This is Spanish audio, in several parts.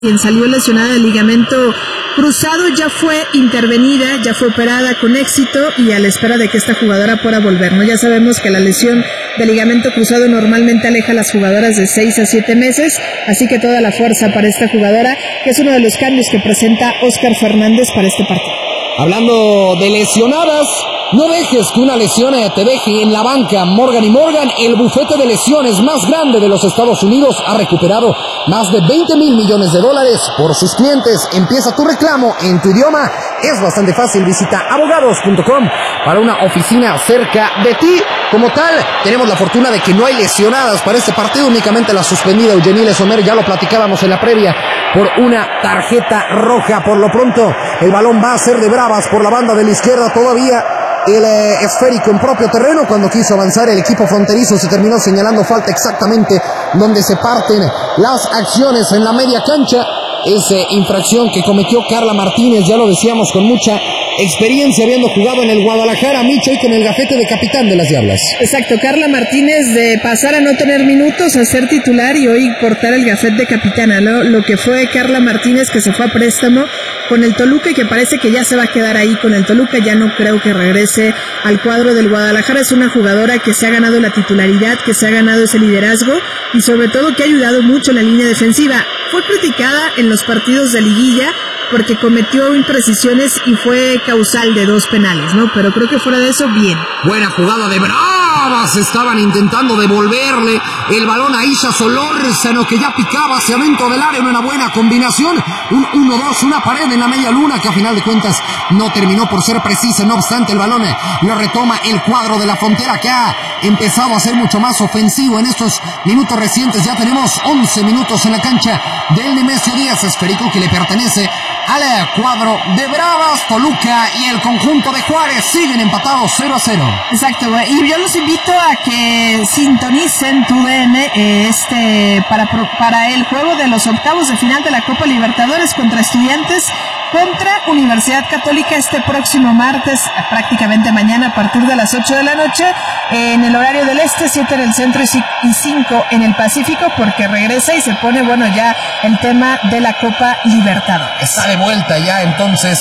Quien salió lesionada del ligamento cruzado ya fue intervenida, ya fue operada con éxito y a la espera de que esta jugadora pueda volver, ¿no? Ya sabemos que la lesión del ligamento cruzado normalmente aleja a las jugadoras de 6 a 7 meses, así que toda la fuerza para esta jugadora, que es uno de los cambios que presenta Óscar Fernández para este partido. Hablando de lesionadas, no dejes que una lesión te deje en la banca. Morgan & Morgan, el bufete de lesiones más grande de los Estados Unidos, ha recuperado más de $20 mil millones por sus clientes. Empieza tu reclamo en tu idioma. Es bastante fácil. Visita abogados.com para una oficina cerca de ti. Como tal, tenemos la fortuna de que no hay lesionadas para este partido. Únicamente la suspendida Eugenie Sommer, ya lo platicábamos en la previa, por una tarjeta roja. Por lo pronto, el balón va a ser de Bravas por la banda de la izquierda todavía. El esférico en propio terreno. Cuando quiso avanzar el equipo fronterizo, se terminó señalando falta exactamente donde se parten las acciones en la media cancha. Es infracción que cometió Carla Martínez, ya lo decíamos, con mucha experiencia, habiendo jugado en el Guadalajara, Micho, y con el gafete de capitán de las Diablas. Exacto, Carla Martínez, de pasar a no tener minutos a ser titular y hoy portar el gafete de capitana, ¿no? Lo que fue Carla Martínez, que se fue a préstamo con el Toluca y que parece que ya se va a quedar ahí con el Toluca, ya no creo que regrese al cuadro del Guadalajara. Es una jugadora que se ha ganado la titularidad, que se ha ganado ese liderazgo y sobre todo que ha ayudado mucho en la línea defensiva. Fue criticada en los partidos de liguilla porque cometió imprecisiones y fue causal de 2 penales, ¿no? Pero creo que fuera de eso, bien. Buena jugada de Bravas, estaban intentando devolverle el balón a Isha Solórzano, que ya picaba hacia adentro del área, una buena combinación, un 1-2, una pared en la media luna que a final de cuentas no terminó por ser precisa. No obstante, el balón lo retoma el cuadro de la Frontera, que ha empezado a ser mucho más ofensivo en estos minutos recientes. Ya tenemos 11 minutos en la cancha del Nemesio Díaz, esférico que le pertenece al cuadro de Bravas. Toluca y el conjunto de Juárez siguen empatados 0-0. Exacto, y yo los invito a que sintonicen TUDN para el juego de los octavos de final de la Copa Libertadores contra Estudiantes contra Universidad Católica este próximo martes, prácticamente mañana a partir de las 8 de la noche, en el horario del este, 7 en el centro y 5 en el Pacífico, porque regresa y se pone bueno ya el tema de la Copa Libertadores. Está de vuelta ya entonces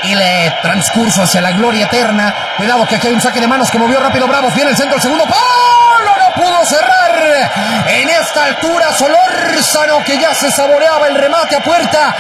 el transcurso hacia la gloria eterna. Cuidado que aquí hay un saque de manos que movió rápido Bravos, viene el centro, el segundo ¡palo! No pudo cerrar en esta altura Solórzano, que ya se saboreaba el remate a puerta.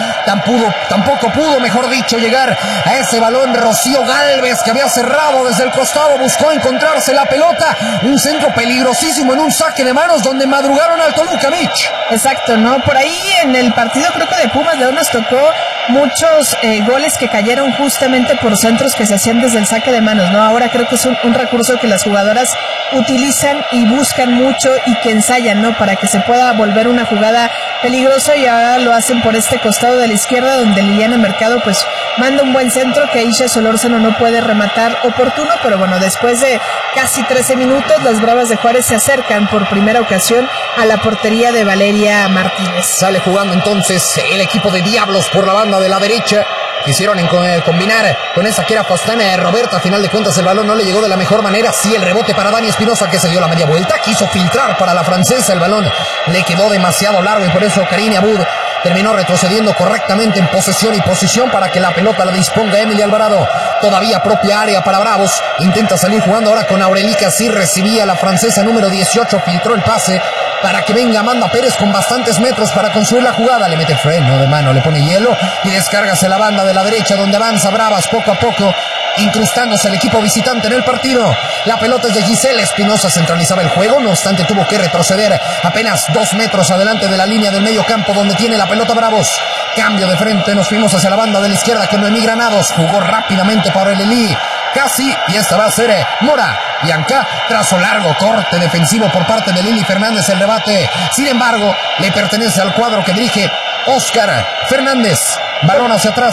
Tampoco pudo, mejor dicho, llegar a ese balón. Rocío Gálvez, que había cerrado desde el costado, buscó encontrarse la pelota. Un centro peligrosísimo en un saque de manos donde madrugaron al Toluca, Mitch. Exacto, ¿no? Por ahí en el partido creo que de Pumas León nos tocó muchos goles que cayeron justamente por centros que se hacían desde el saque de manos, ¿no? Ahora creo que es un recurso que las jugadoras utilizan y buscan mucho y que ensayan, ¿no? Para que se pueda volver una jugada peligrosa, y ahora lo hacen por este costado de la izquierda, donde Liliana Mercado pues manda un buen centro que Isha Solórzano no puede rematar oportuno, pero bueno, después de casi 13 minutos las Bravas de Juárez se acercan por primera ocasión a la portería de Valeria Martínez. Sale jugando entonces el equipo de Diablos por la banda de la derecha. Quisieron combinar con esa que era Faustana Roberta. A final de cuentas el balón no le llegó de la mejor manera. Sí, el rebote para Dani Espinosa, que se dio la media vuelta. Quiso filtrar para la francesa. El balón le quedó demasiado largo y por eso Karine Abud terminó retrocediendo correctamente en posesión y posición para que la pelota la disponga Emily Alvarado. Todavía propia área para Bravos. Intenta salir jugando ahora con Aurelica. Sí, recibía la francesa número 18. Filtró el pase para que venga Amanda Pérez con bastantes metros para construir la jugada. Le mete freno de mano, le pone hielo y descarga hacia la banda de la derecha, donde avanza Bravas poco a poco, incrustándose el equipo visitante en el partido. La pelota es de Giselle Espinosa, centralizaba el juego, no obstante tuvo que retroceder apenas 2 metros adelante de la línea del medio campo, donde tiene la pelota Bravos. Cambio de frente, nos fuimos hacia la banda de la izquierda con Noemí Granados. Jugó rápidamente para el Elí. Casi, y esta va a ser Mora Bianca, trazo largo, corte defensivo por parte de Lili Fernández. El rebate, sin embargo, le pertenece al cuadro que dirige Óscar Fernández. Balón hacia atrás.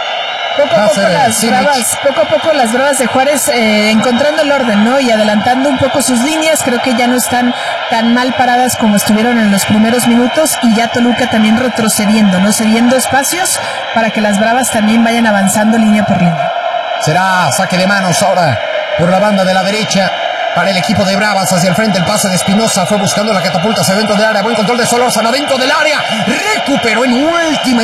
Poco a poco las Bravas de Juárez encontrando el orden, ¿no? Y adelantando un poco sus líneas. Creo que ya no están tan mal paradas como estuvieron en los primeros minutos, y ya Toluca también retrocediendo, ¿no? Cediendo espacios para que las Bravas también vayan avanzando línea por línea. Será saque de manos ahora por la banda de la derecha. para el equipo de Bravas. Hacia el frente el pase de Espinosa, fue buscando la catapulta hacia dentro del área, buen control de Solórzano dentro del área, recuperó en última